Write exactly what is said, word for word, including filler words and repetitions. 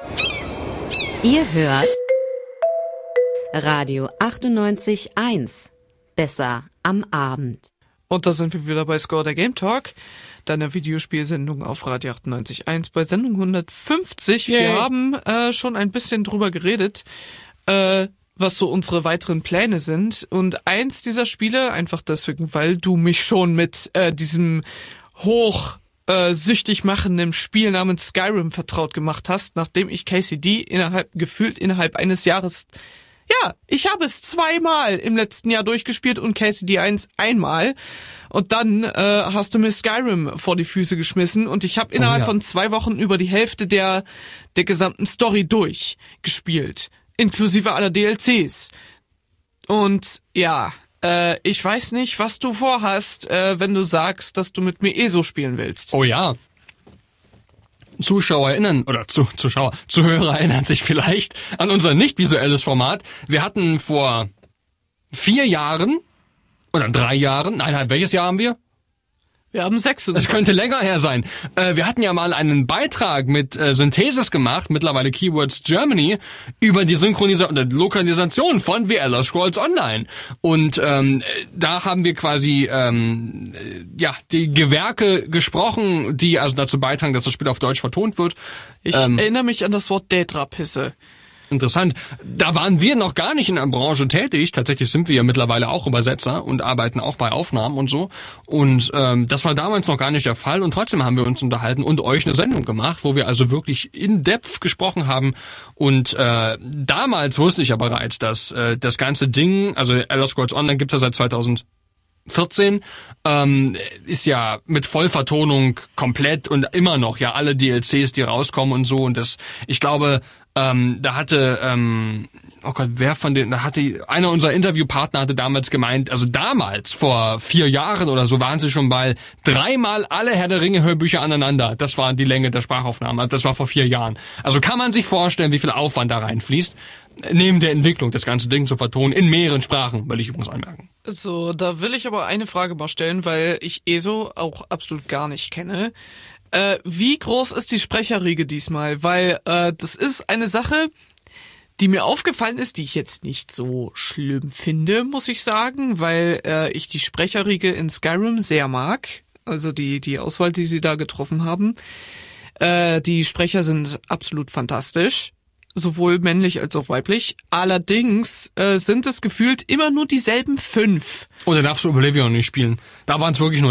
Ihr hört Radio achtundneunzig Komma eins. Besser am Abend. Und da sind wir wieder bei Score, der Game Talk, deiner Videospielsendung auf Radio achtundneunzig Komma eins bei Sendung hundertfünfzig. Yay. Wir haben äh, schon ein bisschen drüber geredet, äh, was so unsere weiteren Pläne sind. Und eins dieser Spiele, einfach deswegen, weil du mich schon mit äh, diesem hoch äh, süchtig machenden Spiel namens Skyrim vertraut gemacht hast, nachdem ich K C D innerhalb gefühlt innerhalb eines Jahres... Ja, ich habe es zweimal im letzten Jahr durchgespielt und K C D eins einmal. Und dann äh, hast du mir Skyrim vor die Füße geschmissen und ich habe innerhalb oh, ja. von zwei Wochen über die Hälfte der der gesamten Story durchgespielt, inklusive aller D L Cs. Und ja, äh, ich weiß nicht, was du vorhast, äh, wenn du sagst, dass du mit mir E S O spielen willst. Oh ja. Zuschauer erinnern, oder zu, Zuschauer, Zuhörer erinnern sich vielleicht an unser nicht visuelles Format. Wir hatten vor vier Jahren, oder drei Jahren, nein, welches Jahr haben wir? Wir haben sechs. Es könnte länger her sein. Äh, wir hatten ja mal einen Beitrag mit äh, Synthesis gemacht, mittlerweile Keywords Germany, über die Synchronisation und Lokalisation von The Elder Scrolls Online. Und ähm, da haben wir quasi ähm, ja die Gewerke gesprochen, die also dazu beitragen, dass das Spiel auf Deutsch vertont wird. Ich ähm, erinnere mich an das Wort Dädra-Pisse. Interessant. Da waren wir noch gar nicht in der Branche tätig. Tatsächlich sind wir ja mittlerweile auch Übersetzer und arbeiten auch bei Aufnahmen und so. Und ähm, das war damals noch gar nicht der Fall. Und trotzdem haben wir uns unterhalten und euch eine Sendung gemacht, wo wir also wirklich in depth gesprochen haben. Und äh, damals wusste ich ja bereits, dass äh, das ganze Ding, also Elder Scrolls Online gibt's ja seit zweitausendvierzehn, ähm, ist ja mit Vollvertonung komplett und immer noch ja alle D L Cs, die rauskommen und so. Und das, ich glaube, ähm, da hatte, ähm, oh Gott, wer von den, da hatte, einer unserer Interviewpartner hatte damals gemeint, also damals, vor vier Jahren oder so, waren sie schon bei dreimal alle Herr der Ringe Hörbücher aneinander. Das war die Länge der Sprachaufnahme. Das war vor vier Jahren. Also kann man sich vorstellen, wie viel Aufwand da reinfließt, neben der Entwicklung, das ganze Ding zu vertonen, in mehreren Sprachen, will ich übrigens anmerken. So, da will ich aber eine Frage mal stellen, weil ich E S O auch absolut gar nicht kenne. Äh, wie groß ist die Sprecherriege diesmal? Weil äh, das ist eine Sache, die mir aufgefallen ist, die ich jetzt nicht so schlimm finde, muss ich sagen, weil äh, ich die Sprecherriege in Skyrim sehr mag. Also die die Auswahl, die sie da getroffen haben. Äh, die Sprecher sind absolut fantastisch. Sowohl männlich als auch weiblich. Allerdings äh, sind es gefühlt immer nur dieselben fünf. Und da darfst du Oblivion nicht spielen. Da waren es wirklich nur